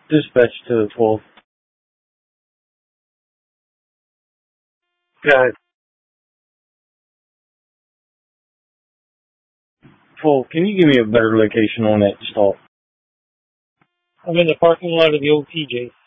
Dispatch to 12. Go ahead. 12, can you give me a better location on that stop? I'm in the parking lot of the old TJ.